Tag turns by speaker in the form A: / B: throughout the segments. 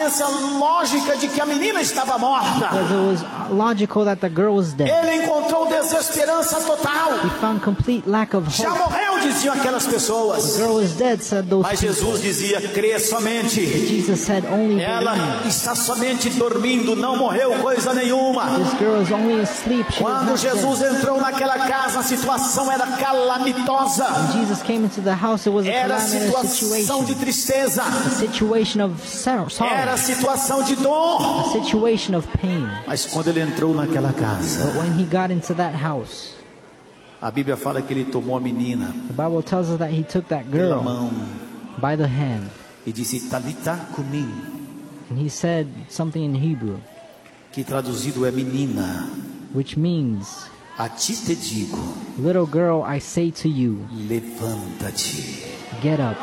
A: aparência lógica de que a menina estava morta.
B: Because it was logical that the girl was dead.
A: Ele encontrou desesperança total.
B: He found complete lack of
A: Já
B: hope.
A: morreu, diziam aquelas pessoas.
B: The girl was dead, said those
A: Mas
B: people.
A: Jesus dizia, crê somente.
B: Jesus said, only
A: Ela
B: believe.
A: está somente dormindo, não morreu coisa nenhuma.
B: This girl is only asleep. She was
A: Quando
B: not
A: Jesus
B: dead.
A: entrou naquela casa, a situação era calamitosa.
B: When Jesus came into the house, it was a
A: Era
B: calamitous
A: situação de
B: situation.
A: tristeza.
B: A situation of sorrow.
A: Era situação de dor.
B: A situation of pain.
A: Mas quando ele entrou naquela casa,
B: But when he got into that house,
A: a Bíblia fala que ele tomou a menina
B: the Bible tells us that he took that
A: pela
B: girl
A: mão
B: by the hand.
A: e disse, Talita cumi,
B: And he said something in Hebrew,
A: que traduzido é menina,
B: which means,
A: a ti te digo,
B: little girl, I say to you,
A: levanta-te,
B: get up.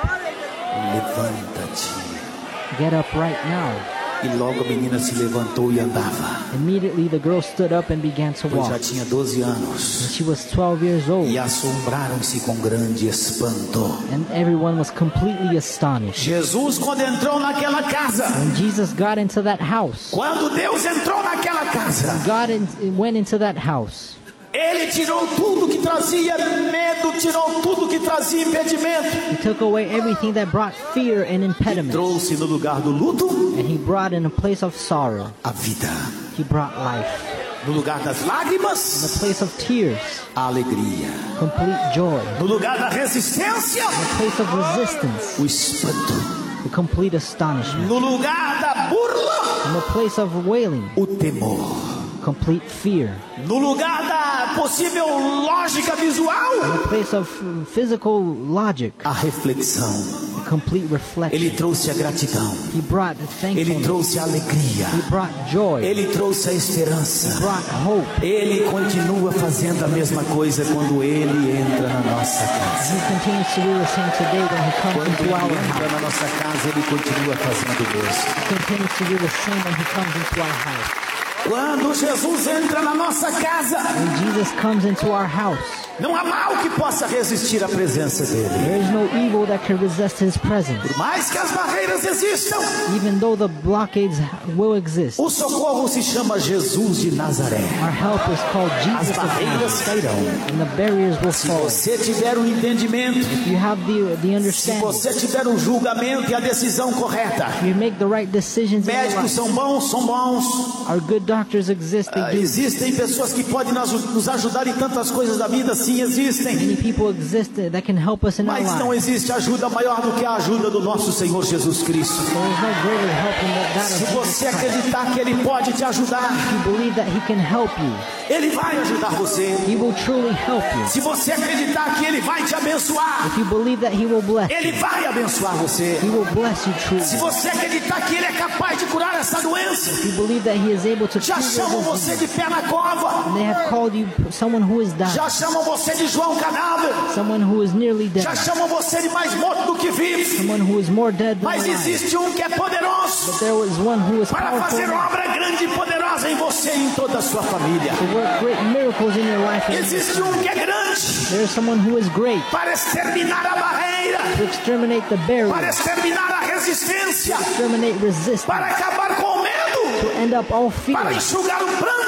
A: levanta-te.
B: Get up right now.
A: E logo a menina se levantou e andava,
B: Immediately the girl stood up and began to
A: pois já
B: walk.
A: tinha 12 anos.
B: And she was 12 years old.
A: E assombraram-se com grande espanto.
B: And everyone was completely astonished.
A: Jesus, quando entrou naquela casa,
B: When Jesus got into that house,
A: quando Deus entrou naquela casa,
B: went into that house.
A: Ele tirou tudo que trazia medo, tirou tudo que trazia impedimento.
B: He took away everything that brought fear and impediment.
A: Trouxe no lugar do luto
B: And he brought in a place of sorrow.
A: a vida.
B: He brought life.
A: No lugar das
B: In
A: lágrimas,
B: a place of tears,
A: a alegria.
B: complete joy.
A: No lugar da resistência,
B: In a place of resistance,
A: o espanto.
B: the complete astonishment.
A: No lugar da burla,
B: In a place of wailing,
A: o temor.
B: complete fear.
A: No lugar da possível lógica visual,
B: In a place of physical logic,
A: a reflexão.
B: complete reflection.
A: Ele trouxe a gratidão.
B: He brought
A: Ele
B: thankfulness.
A: trouxe a alegria.
B: He brought joy.
A: Ele trouxe a esperança.
B: Brought hope.
A: Ele continua fazendo a mesma coisa quando ele entra na nossa casa.
B: He continues to do the same today when he comes
A: Quando
B: into
A: ele
B: our
A: entra
B: house.
A: na nossa casa, ele continua fazendo o mesmo.
B: He continues to do the same when he comes into our house.
A: Quando Jesus entra na nossa casa,
B: When Jesus comes into our house,
A: não há mal que possa resistir à presença dele.
B: there is no evil that can resist his presence.
A: Por mais que as barreiras existam,
B: Even though the blockades will exist,
A: o socorro se chama Jesus de Nazaré.
B: our help is called
A: As
B: Jesus of
A: barreiras
B: Nazareth,
A: cairão.
B: and the barriers will
A: Se
B: fall.
A: você tiver o entendimento,
B: If you have the
A: se
B: understanding,
A: você tiver o julgamento e a decisão correta,
B: if you make the right decisions in your
A: médicos
B: life,
A: são bons, são bons.
B: our good doctors exist, they do.
A: Existem pessoas que podem nos ajudar em tantas coisas da vida, sim, existem.
B: Many people exist that can help us in our
A: Mas não
B: lives.
A: existe ajuda maior do que a ajuda do nosso Senhor Jesus Cristo.
B: There is no greater help than that
A: Se
B: of Jesus
A: você
B: Christ.
A: acreditar que Ele pode te ajudar,
B: If you believe that He can help you,
A: Ele vai ajudar você.
B: He will truly help you.
A: Se você acreditar que Ele vai te abençoar,
B: If you believe that He will bless
A: Ele
B: you,
A: vai abençoar você.
B: He will bless you truly.
A: Se você acreditar que Ele é capaz de curar essa doença,
B: If you believe that He is able to
A: já
B: cure
A: chamam
B: your
A: você
B: disease,
A: de pé na cova,
B: and they have called you someone who is dying,
A: já chamam você de João Cadáver,
B: someone who is nearly
A: já
B: dead,
A: chamam você de mais morto do que vivo.
B: someone who is more dead than
A: Mas
B: alive.
A: existe um que é poderoso
B: But there is one who is
A: para
B: powerful
A: fazer
B: enough
A: obra grande e poderosa em você e em toda a sua família.
B: to work great miracles in your life. And
A: Existe um que é grande
B: there is someone who is great
A: para exterminar a barreira,
B: to exterminate the
A: para
B: barrier,
A: exterminar a resistência,
B: exterminate resistance,
A: para acabar com o medo,
B: to end up all fear,
A: para enxugar o pranto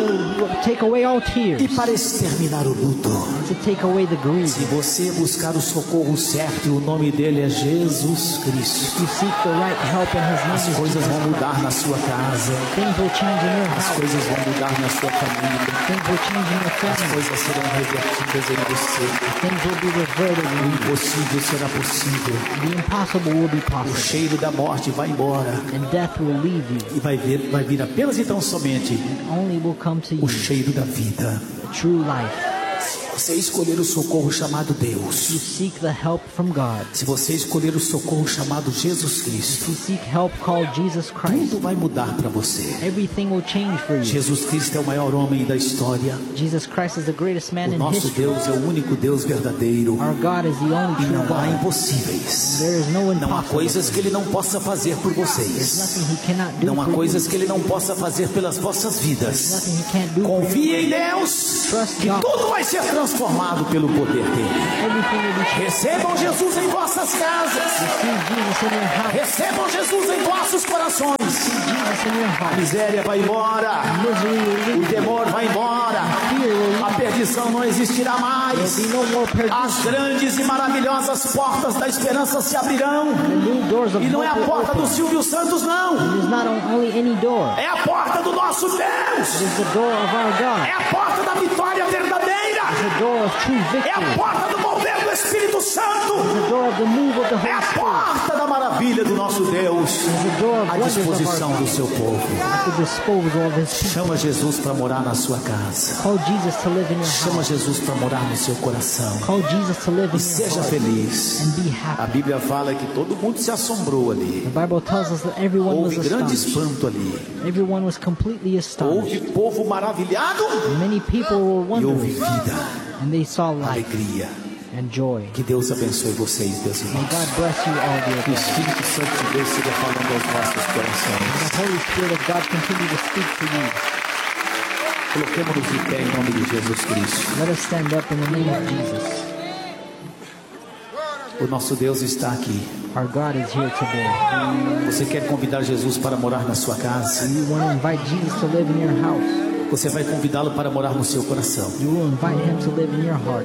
B: to take away all tears,
A: e para exterminar o luto.
B: to take away the grief.
A: Se você buscar o socorro certo, e o nome dele é Jesus Cristo,
B: You seek the right help in His
A: as
B: name.
A: coisas vão mudar na sua casa,
B: Things will change in your
A: as
B: house.
A: coisas vão mudar na sua família,
B: Things will change in your
A: as
B: family.
A: coisas serão revertidas em você.
B: Things will be reverted.
A: O impossível será possível.
B: The impossible will be
A: O
B: possible.
A: cheiro da morte vai embora
B: And death will leave you.
A: e vai vir apenas e tão somente
B: Only will come to you
A: o cheiro da vida.
B: the true life.
A: Se você escolher o socorro chamado
B: You
A: Deus,
B: seek the help from God.
A: se você escolher o socorro chamado Jesus Cristo,
B: You seek help called Jesus Christ.
A: tudo vai mudar para você.
B: Everything will change for you.
A: Jesus Cristo é o maior homem da história.
B: Jesus Christ is the greatest man
A: O
B: in
A: nosso
B: history.
A: Deus é o único Deus verdadeiro.
B: Our God is the only
A: E
B: true
A: não há
B: God.
A: impossíveis.
B: There is no
A: Não há
B: impossible.
A: coisas que Ele não possa fazer por
B: There's
A: vocês.
B: nothing He cannot do
A: Não há
B: for you.
A: coisas que Ele não possa fazer pelas vossas vidas.
B: Nothing He can't do for you.
A: Confie em Deus,
B: Trust
A: que
B: God.
A: tudo vai ser transformado pelo poder dele.
B: Everything will be changed.
A: Recebam Jesus em vossas casas.
B: Receive Jesus in your house.
A: Recebam Jesus em vossos corações.
B: in your
A: A
B: heart.
A: miséria vai embora.
B: Misery will
A: O
B: leave.
A: temor vai embora.
B: Fear will leave.
A: A perdição não existirá
B: There
A: mais.
B: will be no more perdition.
A: As grandes e maravilhosas portas da esperança se abrirão.
B: The new doors of
A: E não é a
B: hope will
A: porta do
B: open.
A: Silvio Santos, não.
B: It is not only any door.
A: É a porta do nosso
B: It
A: Deus.
B: is the door of our God.
A: É a porta da vitória verdadeira.
B: The door of true
A: É a
B: victory.
A: porta do mover do Espírito Santo.
B: The door of the move of the
A: É
B: Holy
A: a
B: Spirit.
A: porta da maravilha do nosso Deus.
B: The door of
A: À
B: wonders of
A: disposição
B: our
A: do
B: God.
A: seu povo.
B: At the disposal of His people.
A: Chama Jesus para morar na sua casa.
B: Call Jesus to live in your
A: Chama
B: house.
A: Jesus para morar no seu coração.
B: Call Jesus to live
A: E
B: in your
A: seja
B: heart.
A: feliz.
B: And be
A: A
B: happy.
A: Bíblia fala que todo mundo se assombrou ali.
B: The Bible tells us that everyone was
A: Houve grande
B: astonished.
A: espanto ali.
B: Everyone was completely astonished.
A: Houve povo maravilhado
B: Many people were
A: e houve
B: wondering,
A: vida,
B: and they saw life
A: alegria.
B: and joy.
A: Que Deus abençoe vocês, meus
B: May
A: irmãos.
B: God bless you all, dear
A: Que o
B: brothers.
A: Espírito Santo de Deus siga falando aos nossos corações.
B: The Holy Spirit of God continue to speak to you.
A: Coloquemos-nos de pé em nome de Jesus Cristo.
B: Let us stand up in the name of Jesus.
A: O nosso Deus está aqui.
B: Our God is here today.
A: Você quer convidar Jesus para morar na sua casa?
B: You want to invite Jesus to live in your house.
A: Você vai convidá-lo para morar no seu coração.
B: You will invite Him to live in your heart.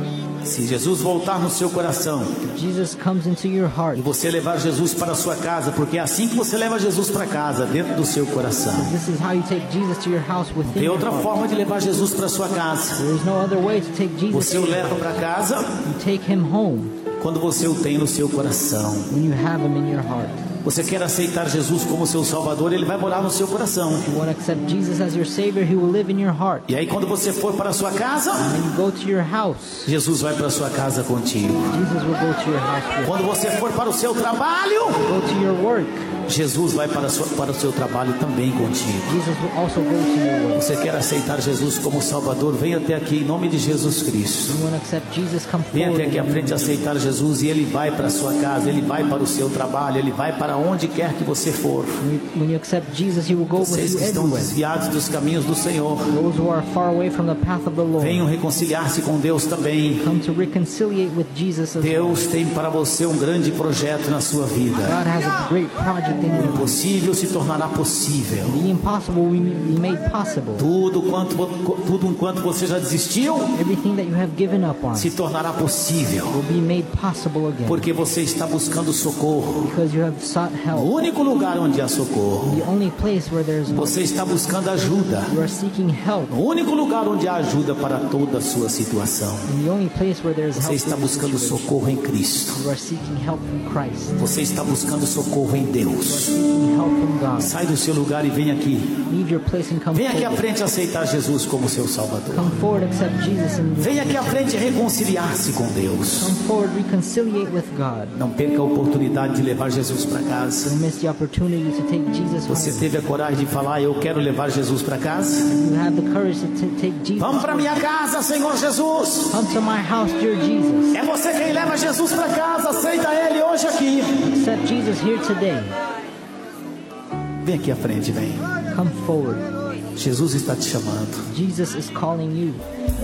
A: Se Jesus voltar no seu coração
B: If Jesus comes into your heart,
A: e você levar Jesus para a sua casa, porque é assim que você leva Jesus para casa, dentro do seu coração.
B: this is how you take Jesus to your house within
A: Tem
B: your
A: outra
B: heart.
A: forma de levar Jesus para a sua casa.
B: There is no other way to take Jesus
A: Você
B: to
A: o
B: your
A: leva
B: house.
A: para casa
B: You take Him home
A: quando você o tem no seu coração.
B: when you have Him in your heart.
A: Você quer aceitar Jesus como seu Salvador, Ele vai morar no seu coração.
B: If you want to accept Jesus as your Savior, He will live in your heart.
A: E aí quando você for para a sua casa,
B: When you go to your house,
A: Jesus vai para a sua casa contigo.
B: Jesus will go to your house with you.
A: Quando você for para o seu trabalho,
B: Go to your work,
A: Jesus vai para o seu trabalho também contigo.
B: Jesus will also go to your work.
A: Você quer aceitar Jesus como Salvador? Venha até aqui em nome de Jesus Cristo.
B: You want to accept Jesus, come
A: Venha
B: forward.
A: até aqui à frente aceitar Jesus e Ele vai para a sua casa, Ele vai para o seu trabalho, Ele vai para onde quer que você for.
B: When you accept Jesus, He will go with
A: Vocês
B: you
A: que estão
B: everywhere.
A: desviados dos caminhos do Senhor,
B: Those who are far away from the path of the Lord,
A: venham reconciliar-se com Deus também.
B: come to reconciliate with Jesus as well.
A: Deus tem para você um grande projeto na sua vida.
B: God has a great project in
A: O
B: you.
A: impossível se tornará possível.
B: The impossible will be made possible.
A: Tudo enquanto você já desistiu,
B: Everything that you have given up on
A: se tornará possível.
B: will be made possible again.
A: Porque você está buscando socorro.
B: Because you have sought
A: O
B: help.
A: único lugar onde há socorro.
B: The only place where there is help.
A: Você está buscando ajuda.
B: You are seeking help.
A: O único lugar onde há ajuda para toda a sua situação.
B: And the only place where there is
A: Você
B: help
A: está
B: in this
A: buscando
B: situation.
A: socorro em Cristo.
B: You are seeking help from Christ.
A: Você está buscando socorro em Deus.
B: Seeking help from God.
A: Sai do seu lugar e vem aqui.
B: Leave your place and come
A: Vem aqui à
B: forward.
A: frente aceitar Jesus como seu Salvador.
B: Come forward, accept Jesus, and
A: Vem aqui à frente reconciliar-se com Deus.
B: come forward, reconciliate with God.
A: Não perca a oportunidade de levar Jesus para casa.
B: Don't miss the opportunity to take Jesus
A: Você
B: home.
A: teve a coragem de falar: eu quero levar Jesus para casa?
B: You have the courage to take Jesus.
A: Vamos para minha casa, Senhor Jesus.
B: Come to my house, dear Jesus.
A: É você quem leva Jesus para casa. Aceita Ele hoje aqui.
B: Accept Jesus here today.
A: Vem aqui à frente, vem.
B: Come forward.
A: Jesus está te chamando.
B: Jesus is calling you.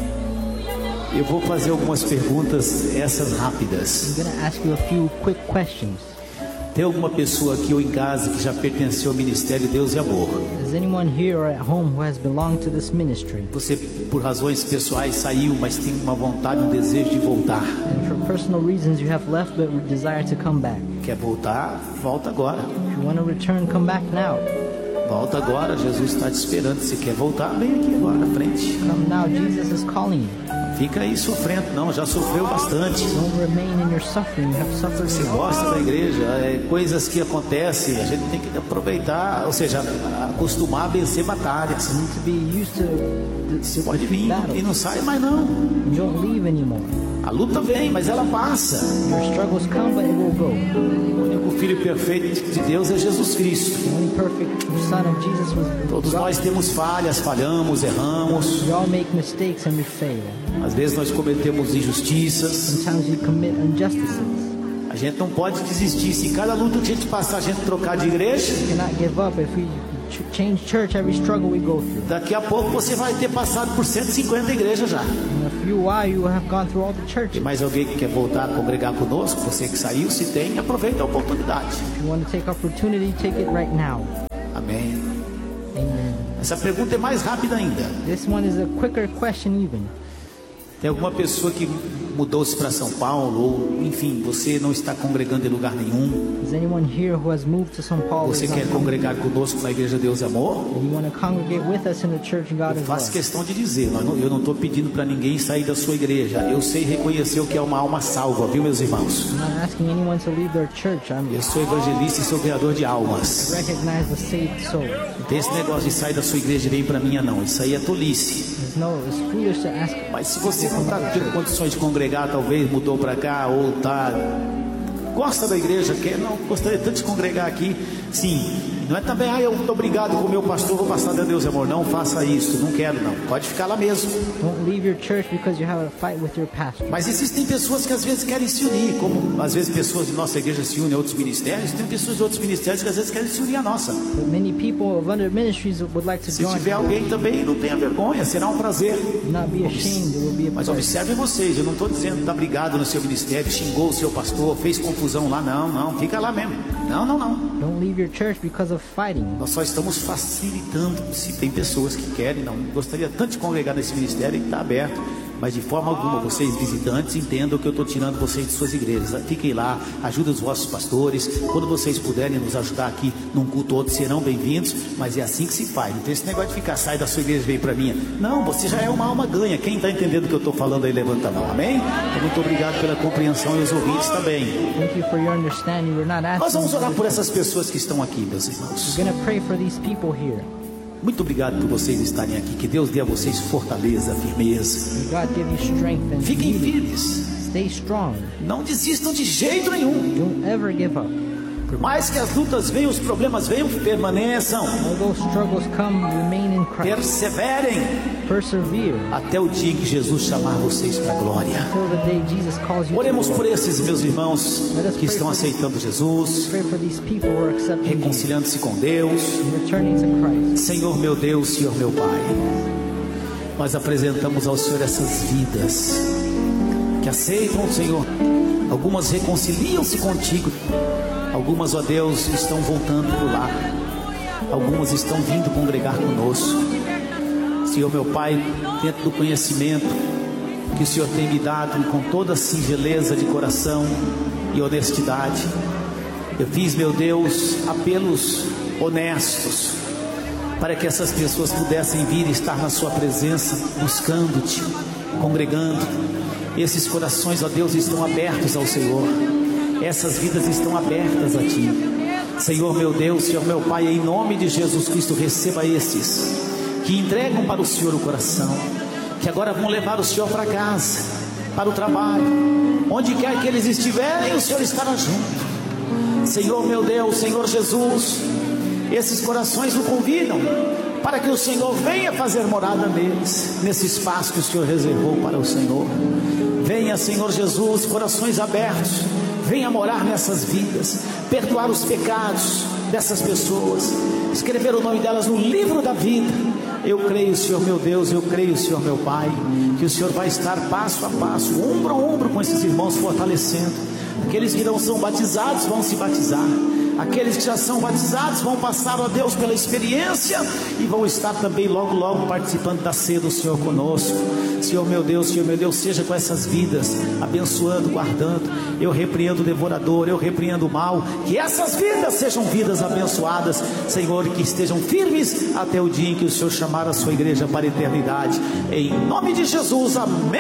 A: Eu vou fazer algumas perguntas, essas rápidas.
B: I'm going to ask you a few quick questions.
A: Tem alguma pessoa aqui ou em casa que já pertenceu ao Ministério Deus e Amor?
B: Is anyone here or at home who has belonged to this ministry?
A: Você, por razões pessoais, saiu, mas tem uma vontade, um desejo de voltar.
B: And for personal reasons you have left but desire to come back.
A: Quer voltar? Volta agora.
B: If you want to return, come back now.
A: Volta agora, Jesus está te esperando. Se quer voltar, vem aqui agora, à frente.
B: Come now, Jesus is calling you.
A: Fica aí sofrendo, não, já sofreu bastante.
B: Don't remain in your suffering. You have suffered
A: Você
B: enough.
A: gosta da igreja, coisas que acontecem, a gente tem que aproveitar, ou seja, acostumar a vencer batalhas.
B: You need to be used
A: Você
B: to
A: pode vir
B: battle.
A: e não sai mais não.
B: You don't leave anymore.
A: A luta vem, mas ela passa.
B: Your struggles come, but it will go.
A: O único filho perfeito de Deus é Jesus Cristo.
B: The only perfect Son of Jesus was
A: Todos
B: God.
A: nós temos falhas, falhamos, erramos.
B: We all make mistakes and we fail.
A: Às vezes nós cometemos injustiças.
B: Sometimes we commit injustices.
A: A gente não pode desistir. Se cada luta que a gente passar, a gente trocar de igreja,
B: We cannot give up if we change church every struggle we go through.
A: daqui a pouco você vai ter passado por 150 igrejas já.
B: In a few while you will have gone through all the
A: Tem
B: churches.
A: mais alguém que quer voltar a congregar conosco? Você que saiu, se tem, aproveita a oportunidade.
B: If you want to take opportunity, take it right now.
A: Amém.
B: Amen.
A: Essa pergunta é mais rápida ainda.
B: This one is a quicker question even.
A: Tem alguma pessoa que mudou-se para São Paulo, ou enfim, você não está congregando em lugar nenhum?
B: Is anyone here who has moved to São Paulo?
A: Você quer congregar conosco na Igreja Deus e Amor?
B: You want to congregate with us in the church God
A: Eu
B: is
A: faço
B: love.
A: questão de dizer, eu não estou pedindo para ninguém sair da sua igreja. Eu sei reconhecer o que é uma alma salva, viu, meus irmãos?
B: I'm not asking anyone to leave their church.
A: Eu sou evangelista e sou criador de almas.
B: Recognize the saved soul.
A: Não tem esse negócio de sair da sua igreja e vir para minha, não. Isso aí é tolice.
B: It's foolish to ask.
A: Mas se você não está tendo condições de congregar, talvez mudou para cá, ou gosta da igreja, gostaria tanto de congregar aqui, sim. Não é também, eu muito obrigado com o meu pastor, vou passar a Deus e Amor. Não faça isso, não quero não. Pode ficar lá mesmo.
B: Don't leave your church because you have a fight with your pastor.
A: Mas existem pessoas que às vezes querem se unir, como às vezes pessoas de nossa igreja se unem a outros ministérios. Tem pessoas de outros ministérios que às vezes querem se unir à nossa.
B: But many people of other ministries would like to
A: Se
B: join.
A: tiver alguém também, não tenha vergonha, será um prazer.
B: Not be ashamed. It will be a
A: Mas
B: pleasure.
A: observem vocês, eu não estou dizendo está brigado no seu ministério, xingou o seu pastor, fez confusão lá, não, fica lá mesmo. Não.
B: Don't leave your church because of fighting.
A: Nós só estamos facilitando, se tem pessoas que querem, não gostaria tanto de congregar nesse ministério, e está aberto. Mas de forma alguma, vocês visitantes, entendam que eu estou tirando vocês de suas igrejas. Fiquem lá, ajudem os vossos pastores. Quando vocês puderem nos ajudar aqui num culto ou outro, serão bem-vindos. Mas é assim que se faz. Não tem esse negócio de ficar, sai da sua igreja e vem para minha. Não, você já é uma alma ganha. Quem está entendendo o que eu estou falando aí, levanta a mão. Amém? Então, muito obrigado pela compreensão e os ouvintes também.
B: Thank you for your understanding. We're not asking.
A: Nós vamos orar por essas pessoas que estão aqui, meus irmãos.
B: We're going to pray for these people here.
A: Muito obrigado por vocês estarem aqui. Que Deus dê a vocês fortaleza, firmeza.
B: May God give you strength and
A: Fiquem
B: unity.
A: firmes.
B: Stay strong.
A: Não desistam de jeito nenhum.
B: Don't ever give up.
A: Por mais que as lutas venham, os problemas venham, permaneçam.
B: Although struggles come, remain in Christ.
A: Perseverem
B: Persevere
A: até o dia que Jesus chamar vocês para a glória.
B: until the day Jesus calls you to
A: Oremos por
B: glory.
A: esses meus irmãos que estão aceitando Jesus,
B: Pray for these people who are accepting Jesus
A: reconciliando-se com Deus.
B: and returning to Christ.
A: Senhor meu Deus, Senhor meu Pai, nós apresentamos ao Senhor essas vidas que aceitam o Senhor. Algumas reconciliam-se contigo, algumas, ó Deus, estão voltando para o lar, algumas estão vindo congregar conosco. Senhor meu Pai, dentro do conhecimento que o Senhor tem me dado, com toda a singeleza de coração e honestidade, eu fiz, meu Deus, apelos honestos para que essas pessoas pudessem vir e estar na sua presença, buscando-te, congregando. Esses corações, ó Deus, estão abertos ao Senhor. Essas vidas estão abertas a Ti. Senhor meu Deus, Senhor meu Pai, em nome de Jesus Cristo, receba esses que entregam para o Senhor o coração, que agora vão levar o Senhor para casa, para o trabalho, onde quer que eles estiverem, o Senhor estará junto. Senhor meu Deus, Senhor Jesus, esses corações o convidam para que o Senhor venha fazer morada neles, nesse espaço que o Senhor reservou para o Senhor. Venha, Senhor Jesus, corações abertos, venha morar nessas vidas, perdoar os pecados dessas pessoas, escrever o nome delas no livro da vida. Eu creio, Senhor meu Deus, eu creio, Senhor meu Pai, que o Senhor vai estar passo a passo, ombro a ombro com esses irmãos, fortalecendo. Aqueles que não são batizados vão se batizar. Aqueles que já são batizados vão passar, ó Deus, pela experiência e vão estar também logo, logo participando da ceia do Senhor conosco. Senhor meu Deus, seja com essas vidas, abençoando, guardando. Eu repreendo o devorador, eu repreendo o mal. Que essas vidas sejam vidas abençoadas, Senhor, e que estejam firmes até o dia em que o Senhor chamar a sua igreja para a eternidade. Em nome de Jesus,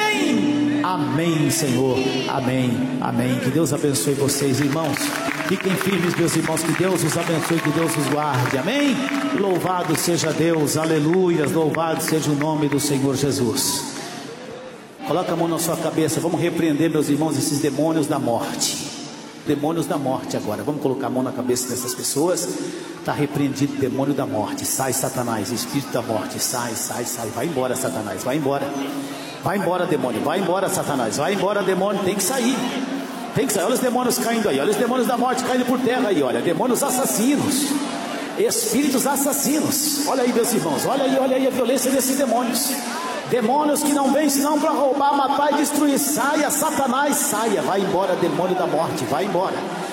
A: amém. Amém, Senhor, amém, amém. Que Deus abençoe vocês, irmãos. Fiquem firmes, meus irmãos, que Deus os abençoe, que Deus os guarde, amém? Louvado seja Deus, aleluias, louvado seja o nome do Senhor Jesus. Coloca a mão na sua cabeça, vamos repreender, meus irmãos, esses demônios da morte. Demônios da morte agora, vamos colocar a mão na cabeça dessas pessoas. Está repreendido o demônio da morte. Sai, Satanás, espírito da morte, sai, vai embora, Satanás, vai embora. Vai embora, demônio, vai embora, Satanás, vai embora, demônio, tem que sair. Tem que sair, olha os demônios caindo aí, olha os demônios da morte caindo por terra aí, olha, demônios assassinos, espíritos assassinos, olha aí, meus irmãos, olha aí a violência desses demônios. Demônios que não vêm senão para roubar, matar e destruir. Saia, Satanás, saia, vai embora, demônio da morte, vai embora.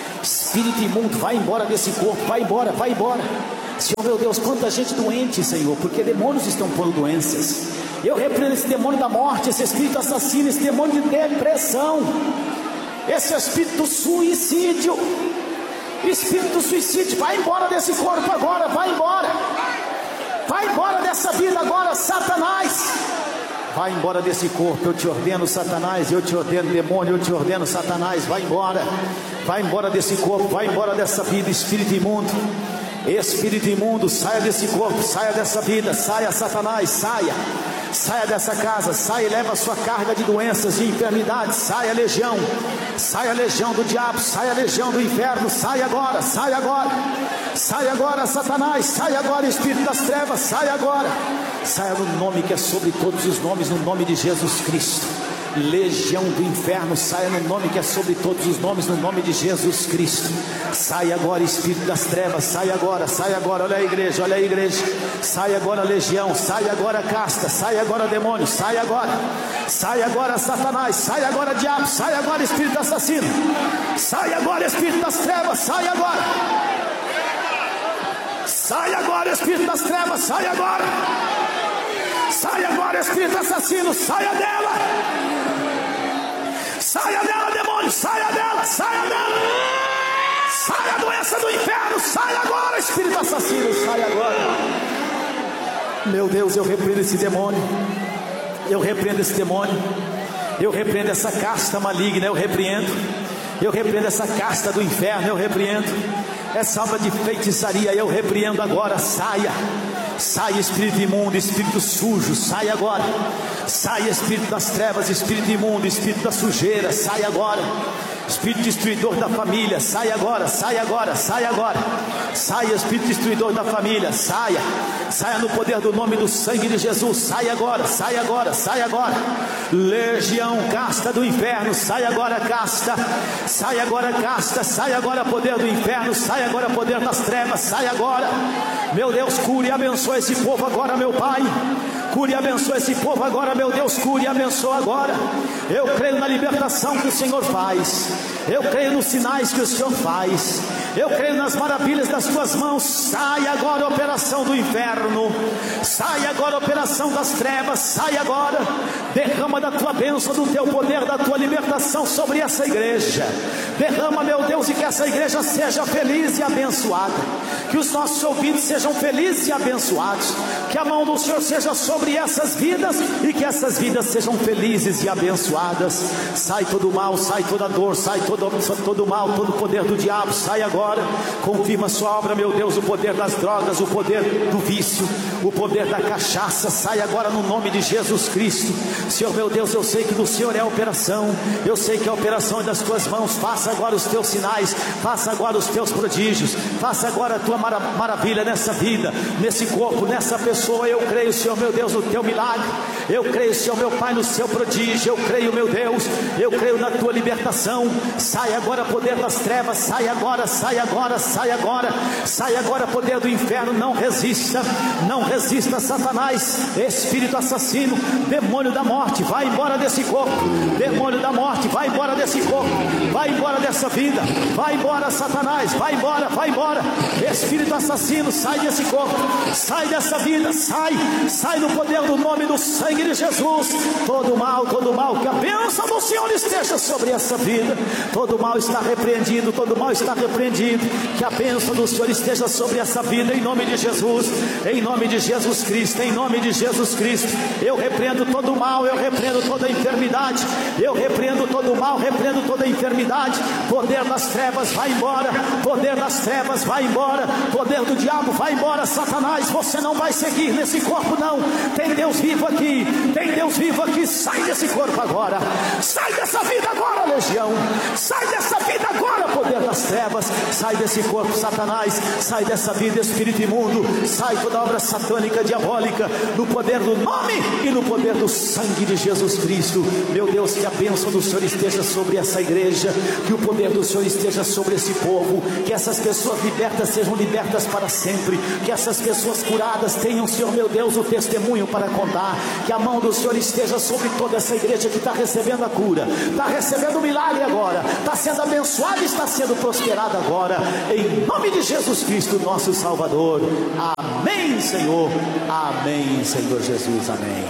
A: Espírito imundo, vai embora desse corpo, vai embora, vai embora. Senhor meu Deus, quanta gente doente, Senhor, porque demônios estão pondo doenças. Eu repreendo esse demônio da morte, esse espírito assassino, esse demônio de depressão, esse espírito do suicídio. Espírito suicídio, vai embora desse corpo agora, vai embora. Vai embora dessa vida agora, Satanás. Vai embora desse corpo, eu te ordeno, Satanás, eu te ordeno, demônio, eu te ordeno, Satanás, vai embora. Vai embora desse corpo, vai embora dessa vida, espírito imundo. Espírito imundo, saia desse corpo, saia dessa vida, saia, Satanás, saia. Saia dessa casa, saia e leva a sua carga de doenças, de enfermidades. Saia legião do diabo, saia legião do inferno, saia agora, saia agora. Sai agora, Satanás, sai agora, espírito das trevas, sai agora. Saia no nome que é sobre todos os nomes, no nome de Jesus Cristo. Legião do inferno, saia no nome que é sobre todos os nomes, no nome de Jesus Cristo. Sai agora, espírito das trevas, sai agora, olha a igreja, olha a igreja. Sai agora, legião, sai agora, casta, sai agora, demônio, sai agora, Satanás, sai agora, diabo, sai agora, espírito assassino, sai agora, espírito das trevas, sai agora. Sai agora, espírito das trevas, sai agora. Sai agora, espírito assassino, saia dela. Saia dela, demônio, saia dela, saia dela. Saia a doença do inferno, saia agora, espírito assassino, saia agora. Meu Deus, eu repreendo esse demônio. Eu repreendo esse demônio. Eu repreendo essa casta maligna, eu repreendo essa casta do inferno, eu repreendo essa obra de feitiçaria, eu repreendo agora. Saia, espírito imundo, espírito sujo, sai agora. Saia, espírito das trevas, espírito imundo, espírito da sujeira, sai agora. Espírito destruidor da família, sai agora, sai agora, sai agora. Saia, espírito destruidor da família, saia no poder do nome do sangue de Jesus, sai agora, sai agora, sai agora. Legião, casta do inferno, sai agora, casta, sai agora, casta, sai agora, poder do inferno, sai agora, poder das trevas, sai agora. Meu Deus, cure e abençoe esse povo agora, meu Pai. Cure e abençoe esse povo agora, meu Deus, cure e abençoe agora. Eu creio na libertação que o Senhor faz. Eu creio nos sinais que o Senhor faz. Eu creio nas maravilhas das tuas mãos. Sai agora a operação do inferno. Sai agora a operação das trevas. Sai agora. Derrama da tua bênção, do teu poder, da tua libertação sobre essa igreja. Derrama, meu Deus, e que essa igreja seja feliz e abençoada. Que os nossos ouvintes sejam felizes e abençoados. Que a mão do Senhor seja sobre essas vidas e que essas vidas sejam felizes e abençoadas. Sai todo o mal, sai toda a dor, sai todo o mal, todo o poder do diabo, sai agora. Confirma a sua obra, meu Deus, o poder das drogas, o poder do vício, o poder da cachaça, sai agora no nome de Jesus Cristo. Senhor meu Deus, eu sei que do Senhor é a operação, eu sei que a operação é das tuas mãos. Faça agora os teus sinais, faça agora os teus prodígios, faça agora a tua maravilha nessa vida, nesse corpo, nessa pessoa. Eu creio, Senhor meu Deus, no teu milagre. Eu creio, Senhor meu Pai, no seu prodígio. Eu creio, meu Deus, eu creio na tua libertação. Sai agora poder das trevas, sai agora, sai agora, sai agora, sai agora poder do inferno. Não resista, não resista, Satanás, espírito assassino, demônio da morte, vai embora desse corpo. Demônio da morte, vai embora desse corpo, vai embora dessa vida, vai embora, Satanás, vai embora, vai embora. Espírito assassino, sai desse corpo, sai dessa vida, sai no poder do nome do sangue de Jesus. Todo mal, que a bênção do Senhor esteja sobre essa vida. Todo mal está repreendido, todo mal está repreendido. Que a bênção do Senhor esteja sobre essa vida, em nome de Jesus, em nome de Jesus Cristo, em nome de Jesus Cristo. Eu repreendo todo mal, eu repreendo toda enfermidade, eu repreendo todo mal, repreendo toda enfermidade. Poder das trevas, vai embora. Poder das trevas, vai embora. Poder do diabo, vai embora. Satanás, você não vai seguir nesse corpo, não. Tem Deus vivo aqui, tem Deus vivo aqui. Sai desse corpo agora, sai dessa vida agora, legião, sai dessa vida agora, poder das trevas. Sai desse corpo, Satanás, sai dessa vida, espírito imundo. Sai toda obra satânica, diabólica, no poder do nome e no poder do sangue de Jesus Cristo. Meu Deus, que a bênção do Senhor esteja sobre essa igreja, que o poder do Senhor esteja sobre esse povo, que essas pessoas libertas sejam libertas para sempre, que essas pessoas curadas tenham, Senhor meu Deus, o testemunho para contar. Que a mão do Senhor esteja sobre toda essa igreja que está recebendo a cura, está recebendo o milagre agora, está sendo abençoada e está sendo prosperada agora, em nome de Jesus Cristo, nosso Salvador. Amém, Senhor. Amém, Senhor Jesus. Amém.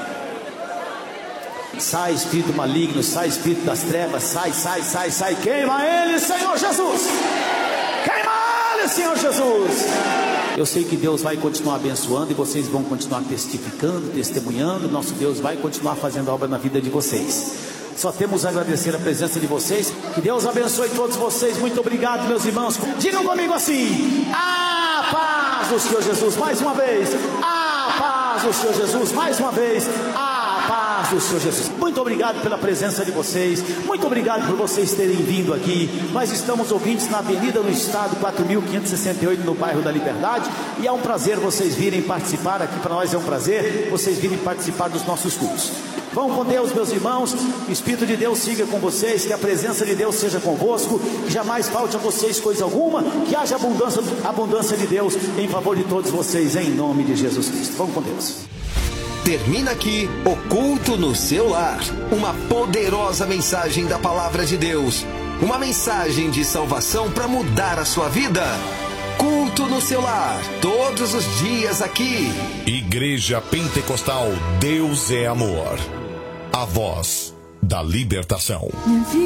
A: Sai espírito maligno, sai espírito das trevas, sai, queima ele, Senhor Jesus. Queima ele, Senhor Jesus. Eu sei que Deus vai continuar abençoando e vocês vão continuar testificando, testemunhando. Nosso Deus vai continuar fazendo obra na vida de vocês. Só temos a agradecer a presença de vocês. Que Deus abençoe todos vocês. Muito obrigado, meus irmãos. Digam comigo assim: a paz do Senhor Jesus. Mais uma vez. A paz do Senhor Jesus. Mais uma vez. A paz do Senhor Jesus. Muito obrigado pela presença de vocês. Muito obrigado por vocês terem vindo aqui. Nós estamos ouvintes na Avenida do Estado 4568, no bairro da Liberdade. E é um prazer vocês virem participar. Aqui para nós é um prazer vocês virem participar dos nossos cultos. Vão com Deus, meus irmãos. Que o Espírito de Deus siga com vocês. Que a presença de Deus seja convosco. Que jamais falte a vocês coisa alguma. Que haja abundância de Deus em favor de todos vocês, em nome de Jesus Cristo. Vamos com Deus.
C: Termina aqui o Culto no Seu Lar. Uma poderosa mensagem da Palavra de Deus. Uma mensagem de salvação para mudar a sua vida. Culto no Seu Lar, todos os dias aqui.
D: Igreja Pentecostal Deus é Amor. A voz da libertação.